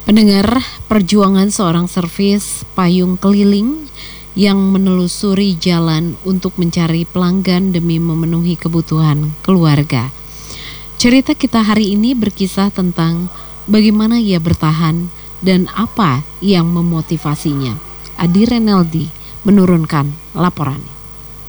Pendengar, perjuangan seorang servis payung keliling yang menelusuri jalan untuk mencari pelanggan demi memenuhi kebutuhan keluarga. Cerita kita hari ini berkisah tentang bagaimana ia bertahan dan apa yang memotivasinya. Adi Renaldi menurunkan laporan.